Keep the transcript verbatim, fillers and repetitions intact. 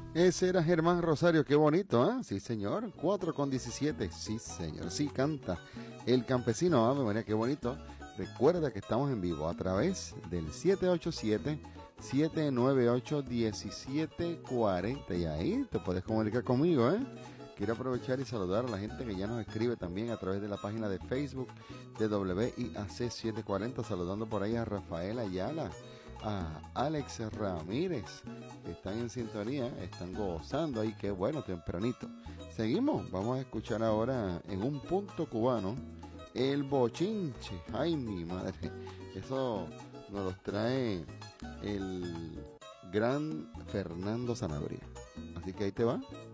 Ese era Germán Rosario, qué bonito, ¿ah? ¿eh? Sí, señor. cuatro con diecisiete, sí, señor. Sí, canta. El campesino, ave María, qué bonito. Recuerda que estamos en vivo a través del siete ocho siete, siete nueve ocho, uno siete cuatro cero. Y ahí te puedes comunicar conmigo, ¿eh? Quiero aprovechar y saludar a la gente que ya nos escribe también a través de la página de Facebook de W I A C setecientos cuarenta. Saludando por ahí a Rafael Ayala, a Alex Ramírez, que están en sintonía, están gozando ahí, qué bueno, tempranito. Seguimos, vamos a escuchar ahora en un punto cubano el bochinche. Ay, mi madre, eso nos los trae el gran Fernando Sanabria. Así que ahí te va.